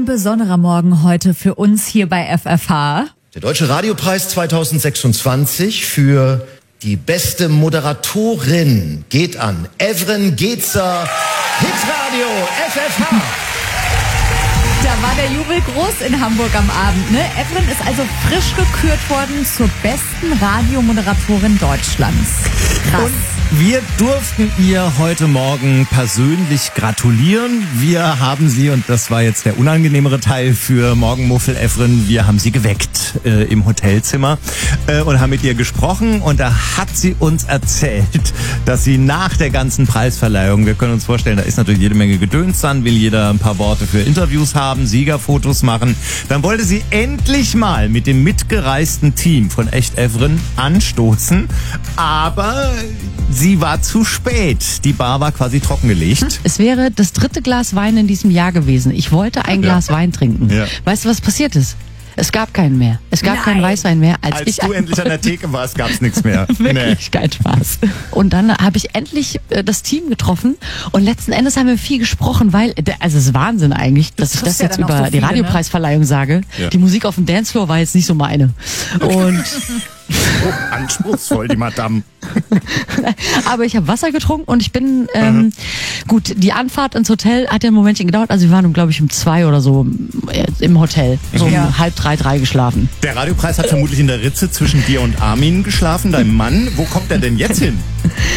Ein besonderer Morgen heute für uns hier bei FFH. Der Deutsche Radiopreis 2026 für die beste Moderatorin geht an Evren Gezer, Hitradio FFH. Da war der Jubel groß in Hamburg am Abend, ne? Evren ist also frisch gekürt worden zur besten Radiomoderatorin Deutschlands. Krass. Und wir durften ihr heute Morgen persönlich gratulieren. Wir haben sie, und das war jetzt der unangenehmere Teil für Morgenmuffel Evren, wir haben sie geweckt im Hotelzimmer und haben mit ihr gesprochen. Und da hat sie uns erzählt, dass sie nach der ganzen Preisverleihung, wir können uns vorstellen, da ist natürlich jede Menge Gedöns dann, will jeder ein paar Worte für Interviews haben, Siegerfotos machen. Dann wollte sie endlich mal mit dem mitgereisten Team von Echt Evren anstoßen, aber sie war zu spät. Die Bar war quasi trockengelegt. Es wäre das 3. Glas Wein in diesem Jahr gewesen. Ich wollte ein Glas Wein trinken. Ja. Weißt du, was passiert ist? Es gab keinen mehr. Es gab keinen Weißwein mehr. Als du endlich an der Theke warst, gab's nichts mehr. Wirklich kein Spaß. Und dann habe ich endlich das Team getroffen und letzten Endes haben wir viel gesprochen, weil, also es ist Wahnsinn eigentlich, dass ich das ja jetzt dann auch über so die viele, Radiopreisverleihung sage. Ja. Die Musik auf dem Dancefloor war jetzt nicht so meine. Und Oh, anspruchsvoll, die Madame. aber ich habe Wasser getrunken und ich bin, gut, die Anfahrt ins Hotel hat ja ein Momentchen gedauert, also wir waren, glaube ich, um 2 oder so im Hotel, so um 2:30, 3 geschlafen. Der Radiopreis hat vermutlich in der Ritze zwischen dir und Armin geschlafen, deinem Mann. Wo kommt er denn jetzt hin?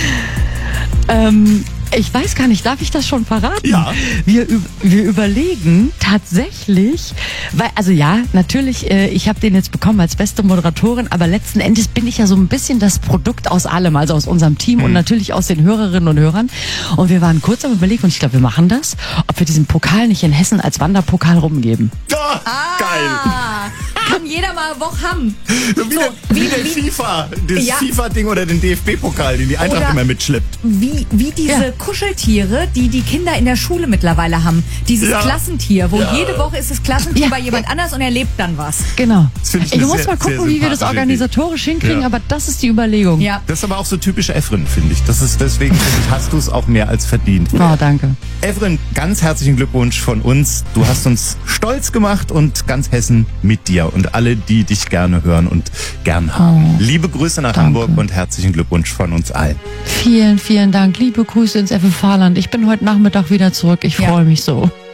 Ich weiß gar nicht, darf ich das schon verraten? Ja. Wir überlegen tatsächlich, weil, also ja, natürlich, ich habe den jetzt bekommen als beste Moderatorin, aber letzten Endes bin ich ja so ein bisschen das Produkt aus allem, also aus unserem Team und natürlich aus den Hörerinnen und Hörern. Und wir waren kurz am Überlegen und ich glaube, wir machen das, ob wir diesen Pokal nicht in Hessen als Wanderpokal rumgeben. Geil! Kann jeder mal eine Woche haben. So wie der FIFA, das Ja. FIFA-Ding oder den DFB-Pokal, den die Eintracht Oder- immer mitschleppt. Wie diese Kuscheltiere, die die Kinder in der Schule mittlerweile haben. Dieses Ja. Klassentier, wo Ja. jede Woche ist das Klassentier Ja. bei jemand anders und er lebt dann was. Genau. Das finde ich Ich eine muss sehr, mal gucken, sehr wie wir das sympathische organisatorisch hinkriegen, Ja. aber das ist die Überlegung. Ja. Das ist aber auch so typisch Evren, finde ich. Das ist deswegen, finde ich, hast du es auch mehr als verdient. Oh, danke. Evren, ganz herzlichen Glückwunsch von uns. Du hast uns stolz gemacht und ganz Hessen mit dir und alle, die dich gerne hören und gern haben. Liebe Grüße nach danke. Hamburg und herzlichen Glückwunsch von uns allen. Vielen, vielen Dank. Liebe Grüße ins FFH-Land. Ich bin heute Nachmittag wieder zurück. Ich freue mich so.